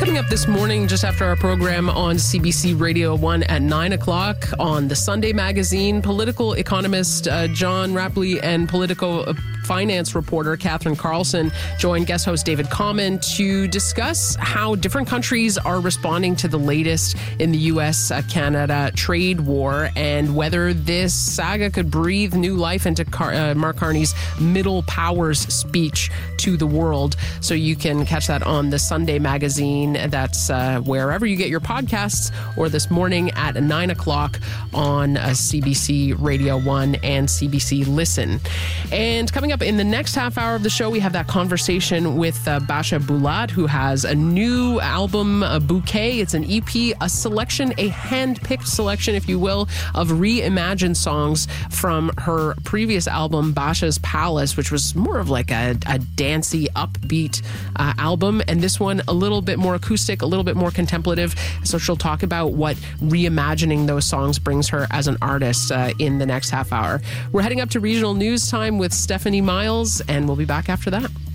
Coming up this morning, just after our program on CBC Radio 1 at 9 o'clock on the Sunday Magazine, political economist John Rapley and political finance reporter Catherine Carlson join guest host David Common to discuss how different countries are responding to the latest in the U.S.-Canada trade war and whether this saga could breathe new life into Mark Carney's Middle Powers speech to the world. So you can catch that on the Sunday Magazine. That's wherever you get your podcasts, or this morning at 9 o'clock on CBC Radio 1 and CBC Listen. And coming up in the next half hour of the show, we have that conversation with Basha Bulat, who has a new album, Bouquet. It's an EP, a selection, a hand-picked selection, if you will, of reimagined songs from her previous album, Basha's Palace, which was more of like a dancey, upbeat album. And this one, a little bit more acoustic, a little bit more contemplative. So she'll talk about what reimagining those songs brings her as an artist in the next half hour. We're heading up to regional news time with Stephanie Miles, and we'll be back after that.